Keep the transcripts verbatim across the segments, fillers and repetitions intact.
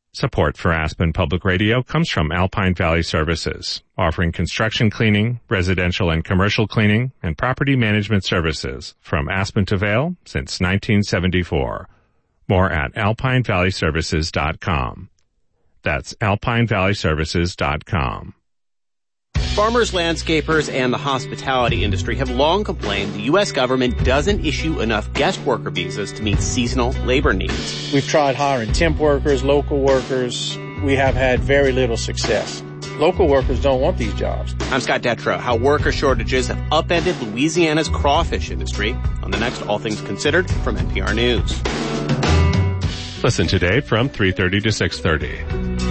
Support for Aspen Public Radio comes from Alpine Valley Services, offering construction cleaning, residential and commercial cleaning, and property management services from Aspen to Vail since nineteen seventy-four. More at alpine valley services dot com. That's alpine valley services dot com. Farmers, landscapers, and the hospitality industry have long complained the U S government doesn't issue enough guest worker visas to meet seasonal labor needs. We've tried hiring temp workers, local workers. We have had very little success. Local workers don't want these jobs. I'm Scott Detrow. How worker shortages have upended Louisiana's crawfish industry on the next All Things Considered from N P R News. Listen today from three thirty to six thirty.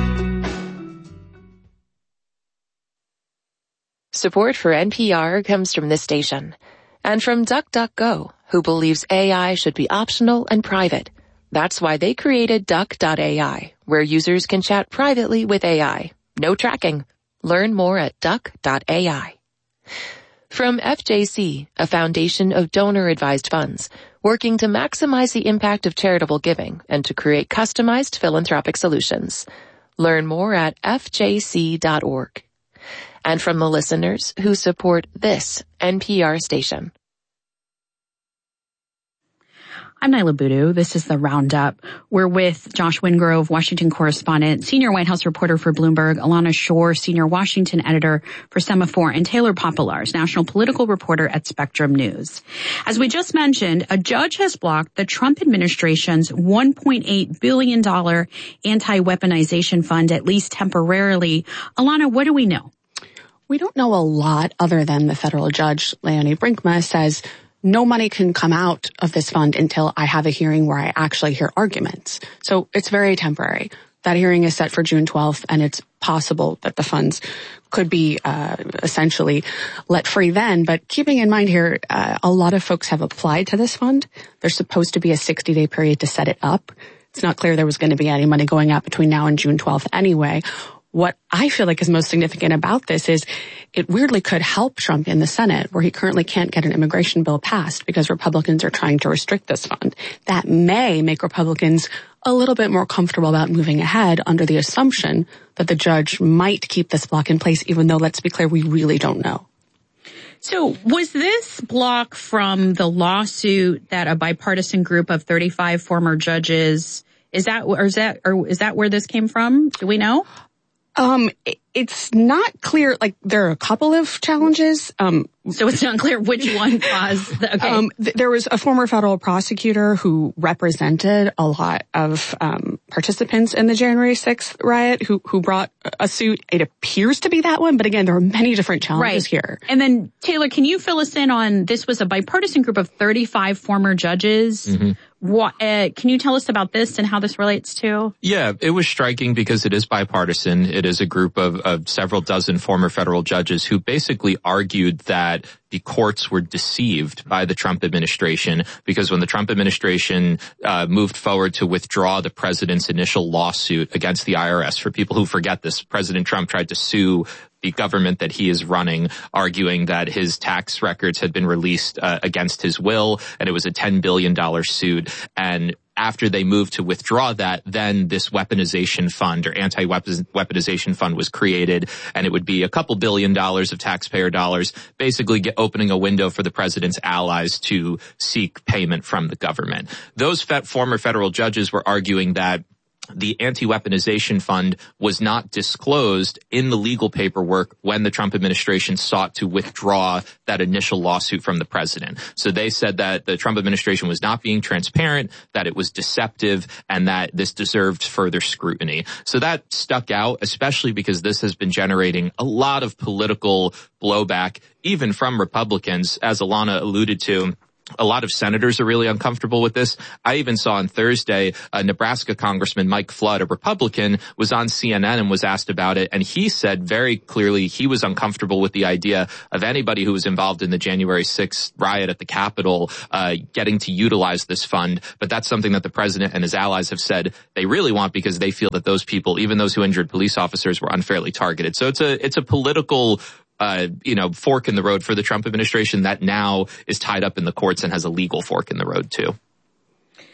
Support for N P R comes from this station and from DuckDuckGo, who believes A I should be optional and private. That's why they created Duck dot A I, where users can chat privately with A I. No tracking. Learn more at Duck dot A I. From F J C, a foundation of donor-advised funds, working to maximize the impact of charitable giving and to create customized philanthropic solutions. Learn more at F J C dot org. And from the listeners who support this N P R station. I'm Nyla Boodoo. This is the Roundup. We're with Josh Wingrove, Washington correspondent, senior White House reporter for Bloomberg, Alana Shore, senior Washington editor for Semaphore, and Taylor Popolars, national political reporter at Spectrum News. As we just mentioned, a judge has blocked the Trump administration's one point eight billion dollars anti-weaponization fund, at least temporarily. Alana, what do we know? We don't know a lot other than the federal judge, Leonie Brinkma, says no money can come out of this fund until I have a hearing where I actually hear arguments. So it's very temporary. That hearing is set for June twelfth, and it's possible that the funds could be uh essentially let free then. But keeping in mind here, uh, a lot of folks have applied to this fund. There's supposed to be a sixty-day period to set it up. It's not clear there was going to be any money going out between now and June twelfth anyway. What I feel like is most significant about this is it weirdly could help Trump in the Senate, where he currently can't get an immigration bill passed because Republicans are trying to restrict this fund. That may make Republicans a little bit more comfortable about moving ahead under the assumption that the judge might keep this block in place, even though, let's be clear, we really don't know. So was this block from the lawsuit that a bipartisan group of thirty-five former judges, is that, or is that, or is that where this came from? Do we know? Um, it's not clear. Like, there are a couple of challenges. Um, so it's not clear which one caused the, okay. Um, th- there was a former federal prosecutor who represented a lot of, um, participants in the January sixth riot who, who brought a suit. It appears to be that one, but again, there are many different challenges right. here. And then, Taylor, can you fill us in on, this was a bipartisan group of thirty-five former judges. Mm-hmm. What, uh, can you tell us about this and how this relates to? Yeah, it was striking because it is bipartisan. It is a group of, of several dozen former federal judges who basically argued that the courts were deceived by the Trump administration because when the Trump administration uh moved forward to withdraw the president's initial lawsuit against the I R S, for people who forget this, President Trump tried to sue the government that he is running, arguing that his tax records had been released uh, against his will, and it was a ten billion dollars suit. And after they moved to withdraw that, then this weaponization fund or anti-weaponization fund was created, and it would be a couple billion dollars of taxpayer dollars, basically get, opening a window for the president's allies to seek payment from the government. Those fe- former federal judges were arguing that the anti-weaponization fund was not disclosed in the legal paperwork when the Trump administration sought to withdraw that initial lawsuit from the president. So they said that the Trump administration was not being transparent, that it was deceptive, and that this deserved further scrutiny. So that stuck out, especially because this has been generating a lot of political blowback, even from Republicans, as Alana alluded to. A lot of senators are really uncomfortable with this. I even saw on Thursday, uh, Nebraska Congressman Mike Flood, a Republican, was on C N N and was asked about it. And he said very clearly he was uncomfortable with the idea of anybody who was involved in the January sixth riot at the Capitol uh getting to utilize this fund. But that's something that the president and his allies have said they really want because they feel that those people, even those who injured police officers, were unfairly targeted. So it's a it's a political Uh, you know, fork in the road for the Trump administration that now is tied up in the courts and has a legal fork in the road too.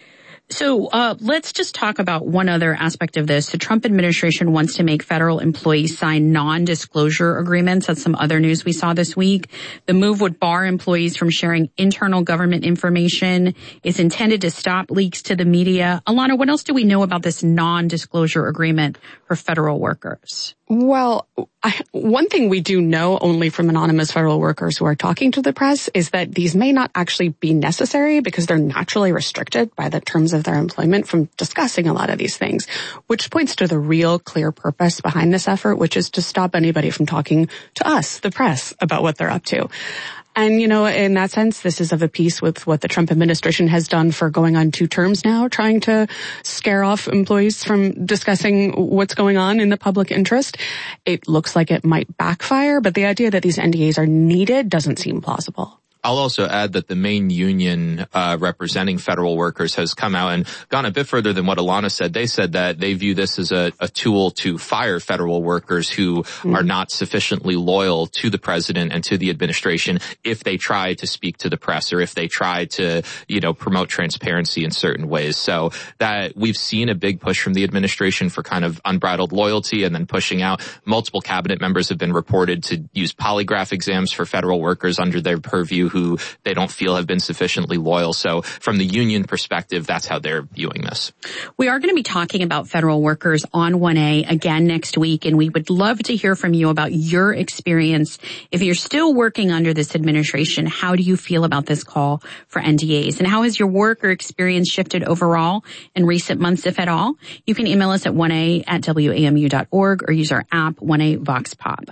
So uh let's just talk about one other aspect of this. The Trump administration wants to make federal employees sign non-disclosure agreements. That's some other news we saw this week. The move would bar employees from sharing internal government information. It's intended to stop leaks to the media. Alana, what else do we know about this non-disclosure agreement for federal workers? Well, I, one thing we do know only from anonymous federal workers who are talking to the press is that these may not actually be necessary because they're naturally restricted by the terms of their employment from discussing a lot of these things, which points to the real clear purpose behind this effort, which is to stop anybody from talking to us, the press, about what they're up to. And, you know, in that sense, this is of a piece with what the Trump administration has done for going on two terms now, trying to scare off employees from discussing what's going on in the public interest. It looks like it might backfire, but the idea that these N D As are needed doesn't seem plausible. I'll also add that the main union uh representing federal workers has come out and gone a bit further than what Alana said. They said that they view this as a, a tool to fire federal workers who mm-hmm. are not sufficiently loyal to the president and to the administration if they try to speak to the press or if they try to, you know, promote transparency in certain ways. So that we've seen a big push from the administration for kind of unbridled loyalty and then pushing out. Multiple cabinet members have been reported to use polygraph exams for federal workers under their purview who they don't feel have been sufficiently loyal. So from the union perspective, that's how they're viewing this. We are going to be talking about federal workers on one A again next week, and we would love to hear from you about your experience. If you're still working under this administration, how do you feel about this call for N D As? And how has your work or experience shifted overall in recent months, if at all? You can email us at one A at W A M U dot org or use our app, one A Vox Pop.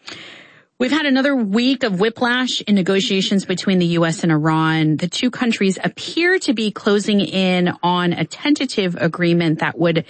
We've had another week of whiplash in negotiations between the U S and Iran. The two countries appear to be closing in on a tentative agreement that would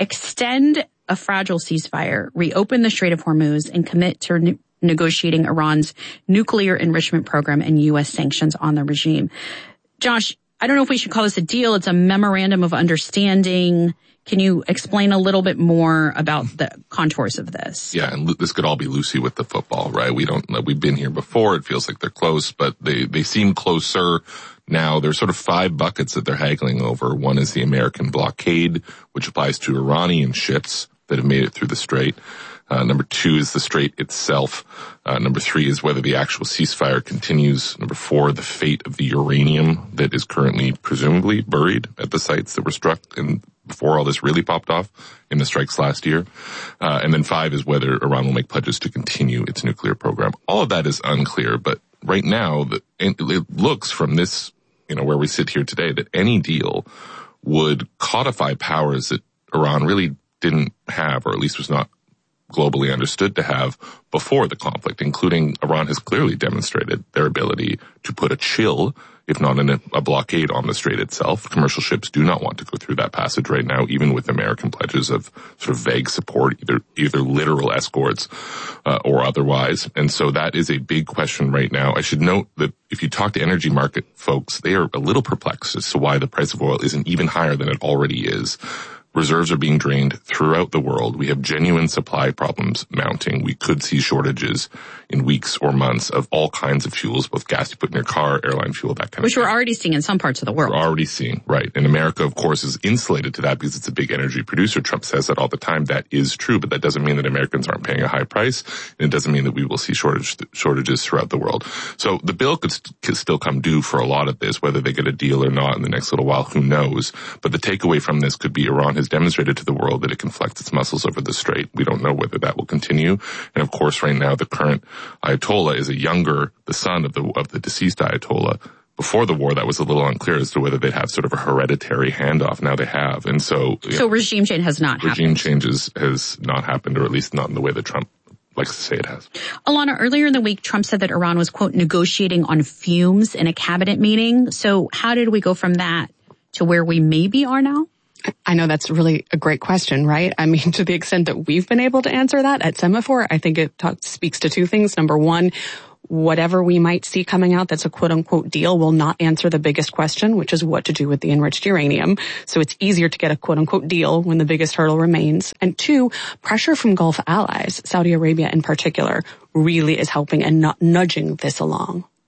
extend a fragile ceasefire, reopen the Strait of Hormuz, and commit to ne- negotiating Iran's nuclear enrichment program and U S sanctions on the regime. Josh, I don't know if we should call this a deal. It's a memorandum of understanding. Can you explain a little bit more about the contours of this? Yeah, and this could all be Lucy with the football, right? We don't, we've been here before. It feels like they're close, but they, they seem closer now. There's sort of five buckets that they're haggling over. One is the American blockade, which applies to Iranian ships that have made it through the strait. Uh, number two is the strait itself. Uh, number three is whether the actual ceasefire continues. Number four, the fate of the uranium that is currently presumably buried at the sites that were struck in before all this really popped off in the strikes last year. Uh, and then five is whether Iran will make pledges to continue its nuclear program. All of that is unclear, but right now the, it looks from this, you know, where we sit here today that any deal would codify powers that Iran really didn't have, or at least was not globally understood to have before the conflict, including Iran has clearly demonstrated their ability to put a chill, if not in a, a blockade on the strait itself. Commercial ships do not want to go through that passage right now, even with American pledges of sort of vague support, either either literal escorts uh, or otherwise. And so that is a big question right now. I should note that if you talk to energy market folks, they are a little perplexed as to why the price of oil isn't even higher than it already is. Reserves are being drained throughout the world. We have genuine supply problems mounting. We could see shortages in weeks or months of all kinds of fuels, both gas you put in your car, airline fuel, that kind Which of thing. Which we're already seeing in some parts of the world. We're already seeing, right. And America, of course, is insulated to that because it's a big energy producer. Trump says that all the time. That is true, but that doesn't mean that Americans aren't paying a high price. And it doesn't mean that we will see shortage, shortages throughout the world. So the bill could, st- could still come due for a lot of this, whether they get a deal or not in the next little while, who knows. But the takeaway from this could be Iran has demonstrated to the world that it can flex its muscles over the strait. We don't know whether that will continue. And of course, right now, the current Ayatollah is a younger, the son of the, of the deceased Ayatollah. Before the war, that was a little unclear as to whether they'd have sort of a hereditary handoff. Now they have. And so, so know, regime change has not regime happened. Regime changes has not happened, or at least not in the way that Trump likes to say it has. Alana, earlier in the week, Trump said that Iran was, quote, negotiating on fumes in a cabinet meeting. So how did we go from that to where we maybe are now? I know that's really a great question, right? I mean, to the extent that we've been able to answer that at Semaphore, I think it talk, speaks to two things. Number one, whatever we might see coming out that's a quote-unquote deal will not answer the biggest question, which is what to do with the enriched uranium. So it's easier to get a quote-unquote deal when the biggest hurdle remains. And two, pressure from Gulf allies, Saudi Arabia in particular, really is helping and not nudging this along.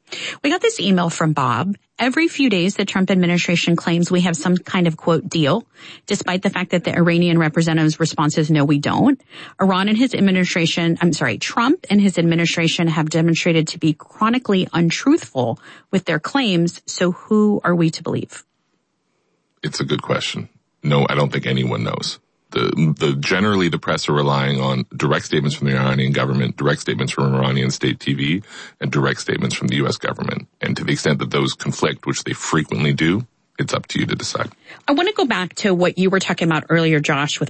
We got this email from Bob. Every few days, the Trump administration claims we have some kind of, quote, deal, despite the fact that the Iranian representative's response is no, we don't. Iran and his administration, I'm sorry, Trump and his administration have demonstrated to be chronically untruthful with their claims. So who are we to believe? It's a good question. No, I don't think anyone knows. The, the generally the press are relying on direct statements from the Iranian government, direct statements from Iranian state T V, and direct statements from the U S government. And to the extent that those conflict, which they frequently do, it's up to you to decide. I want to go back to what you were talking about earlier, Josh, with